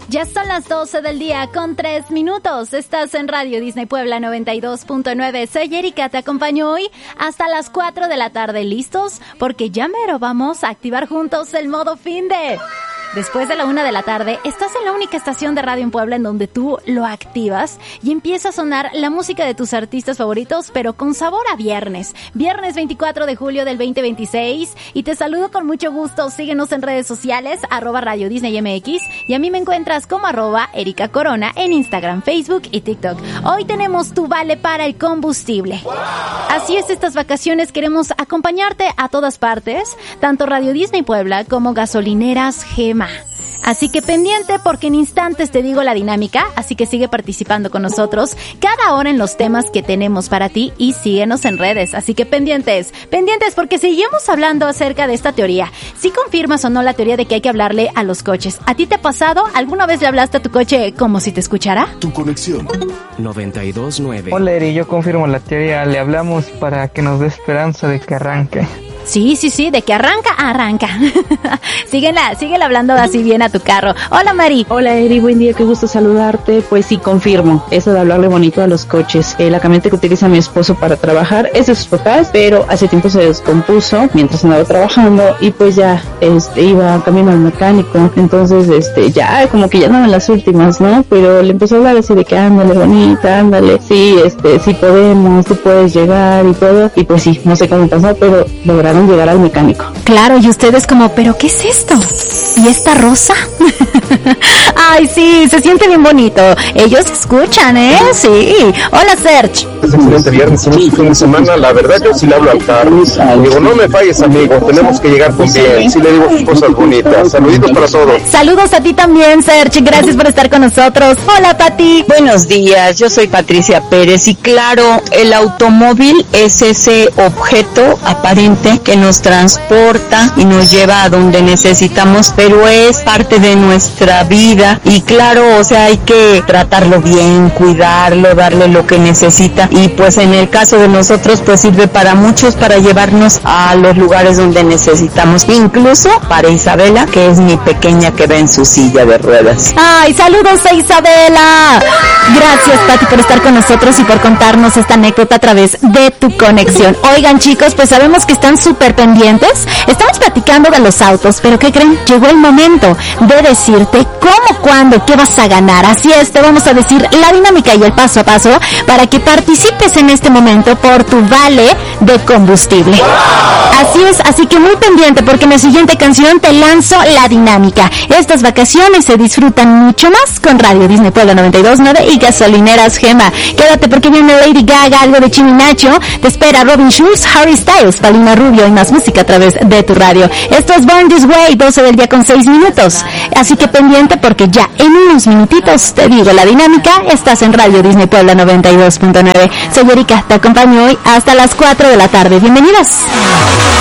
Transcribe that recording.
Ya son las 12 del día con 3 minutos. Estás en Radio Disney Puebla 92.9. Soy Erika, te acompaño hoy hasta las 4 de la tarde. ¿Listos? Porque ya mero vamos a activar juntos el modo finde. Después de la 1 de la tarde, estás en la única estación de radio en Puebla en donde tú lo activas y empieza a sonar la música de tus artistas favoritos, pero con sabor a viernes. Viernes 24 de julio del 2026 y te saludo con mucho gusto. Síguenos en redes sociales, @Radio Disney MX, y a mí me encuentras como @Erika Corona en Instagram, Facebook y TikTok. Hoy tenemos tu vale para el combustible. Así es, estas vacaciones queremos acompañarte a todas partes, tanto Radio Disney Puebla como Gasolineras Gema. Así que pendiente porque en instantes te digo la dinámica, así que sigue participando con nosotros cada hora en los temas que tenemos para ti y síguenos en redes, así que pendientes porque seguimos hablando acerca de esta teoría. ¿Sí confirmas o no la teoría de que hay que hablarle a los coches? ¿A ti te ha pasado? ¿Alguna vez le hablaste a tu coche como si te escuchara? Tu conexión 92.9. Hola Eri, yo confirmo la teoría, le hablamos para que nos dé esperanza de que arranque. Sí, de que arranca. Síguela hablando así bien a tu carro. Hola Mari. Hola Eri, buen día, qué gusto saludarte. Pues sí, confirmo, eso de hablarle bonito a los coches. La camioneta que utiliza mi esposo para trabajar es de sus papás, pero hace tiempo se descompuso mientras andaba trabajando y pues ya iba camino al mecánico. Entonces, ya como que ya no en las últimas, ¿no? Pero le empezó a hablar así de que ándale bonita, ándale, sí, sí podemos, tú puedes llegar y todo. Y pues sí, no sé cómo pasó, pero lograron llegar al mecánico. Claro, y ustedes como, ¿pero qué es esto? ¿Y esta rosa? Ay, sí, se siente bien bonito. Ellos escuchan, Sí. Hola, Serge. Es excelente viernes, un fin de semana. La verdad, yo sí le hablo al carro. Digo, no me falles, amigo. Tenemos que llegar con bien. Sí le digo cosas bonitas. Saluditos para todos. Saludos a ti también, Serge. Gracias por estar con nosotros. Hola, Pati. Buenos días, yo soy Patricia Pérez. Y claro, el automóvil es ese objeto aparente que nos transporta y nos lleva a donde necesitamos, pero es parte de nuestra vida. Y claro, o sea, hay que tratarlo bien, cuidarlo, darle lo que necesita. Y pues en el caso de nosotros, pues sirve para muchos, para llevarnos a los lugares donde necesitamos, incluso para Isabela, que es mi pequeña que va en su silla de ruedas. ¡Ay, saludos a Isabela! Gracias, Pati, por estar con nosotros y por contarnos esta anécdota a través de tu conexión. Oigan, chicos, pues sabemos que están súper pendientes. Estamos platicando de los autos, pero ¿qué creen? Llegó el momento de decirte cómo, cuándo, qué vas a ganar. Así es, te vamos a decir la dinámica y el paso a paso para que participes en este momento por tu vale de combustible. Así es, así que muy pendiente porque en la siguiente canción te lanzo la dinámica. Estas vacaciones se disfrutan mucho más con Radio Disney Puebla 92.9 y Gasolineras Gema. Quédate porque viene Lady Gaga, algo de Chino y Nacho, te espera Robin Schulz, Harry Styles, Paulina Rubio y más música a través de tu radio. Esto es Born This Way, 12 del día con 6 minutos. Así que pendiente porque ya en unos minutitos te digo la dinámica. Estás en Radio Disney Puebla 92.9. Soy Erika, te acompaño hoy hasta las 4 de la tarde. Bienvenidas.